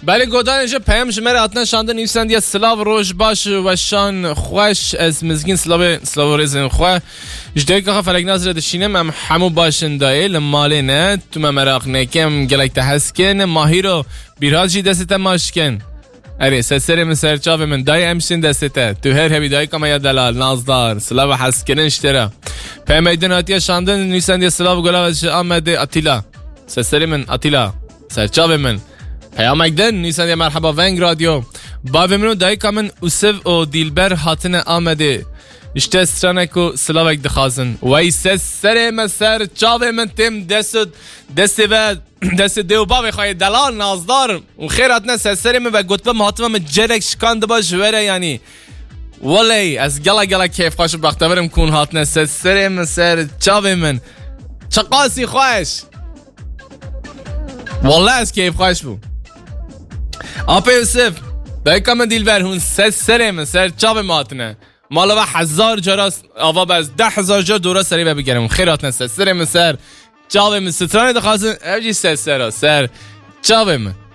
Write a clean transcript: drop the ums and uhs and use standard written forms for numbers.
بله گودانجا پیام شماره اتنا شانده نیستند یا سلاو روش باش و شان خوش از مزگین سلاو رزن خواه جدای که فلک نازره دشینم هم همو باشن دایه لماله نه تو مراق نکم گلک تحسکن ماهی رو بیرهاز جی دسته ماشکن اره سسر من سرچاو من دای امشین دسته تو هر هبی دای کما یا دلال نازدار سلاو حسکنن اشترا پیام ایدن آتیا شانده نیستند یا سلاو گلاوش آمده اتیلا سسر من اتیلا سرچاو من پیام اگدن نیستند یا مرحبا ونگ رادیو باوی منو دایی کامن اوسف و دیلبر هاتن آمده اشته استرانکو سلاوک دخازن وی سر مسر چاوه من تیم دست دیو باوی خواهی دلال نازدار و خیر هاتنه سر من و گطبه محاتمه من جرک شکانده باش وره یعنی ولی از گلا کیف خوش بختورم کون هاتنه سر مسر چاوه من چقاسی خوش والله از کیف خوش بو آپه یوسف دایکا من دیلبر هون سر من سر چاوه ماتنه مالا و 1000 جاراست آواب از 10,000 جار دورا سری بگیرم خیرات نسته سر من سر چاوه من سترانه دخواستن اوجی سر چاوه من